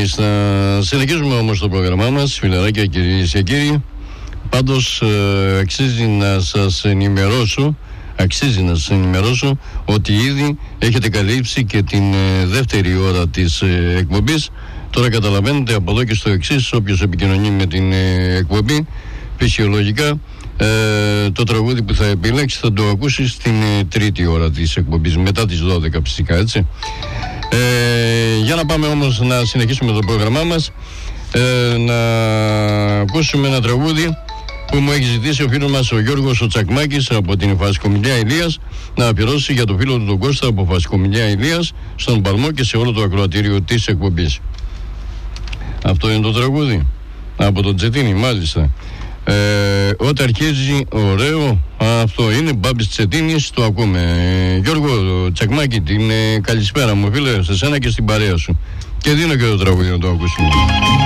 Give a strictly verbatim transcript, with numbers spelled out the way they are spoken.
Μάλιστα. Συνεχίζουμε όμως το πρόγραμμά μας, φιλαράκια, κυρίες και κύριοι. Πάντως ε, αξίζει να σας ενημερώσω Αξίζει να σας ενημερώσω ότι ήδη έχετε καλύψει και την ε, δεύτερη ώρα της ε, εκπομπής. Τώρα καταλαβαίνετε από εδώ και στο εξής, όποιος επικοινωνεί με την ε, εκπομπή, φυσιολογικά ε, το τραγούδι που θα επιλέξει θα το ακούσει στην ε, τρίτη ώρα της εκπομπής, μετά τις δώδεκα φυσικά, έτσι. Ε, για να πάμε όμως να συνεχίσουμε το πρόγραμμά μας, ε, να ακούσουμε ένα τραγούδι που μου έχει ζητήσει ο φίλος μας ο Γιώργος ο Τσακμάκης από την Φασικομιλιά Ηλίας, να αφιερώσει για το φίλο του τον Κώστα από Φασικομιλιά Ηλίας, στον Παλμό και σε όλο το ακροατήριο της εκπομπής. Αυτό είναι το τραγούδι από τον Τσετίνη, μάλιστα. Ε, όταν αρχίζει ωραίο, αυτό είναι Μπάμπης Τσετίνης, το ακούμε. ε, Γιώργο Τσακμάκη, την ε, καλησπέρα μου φίλε, σε σένα και στην παρέα σου, και δίνω και το τραγούδι να το ακούσουμε.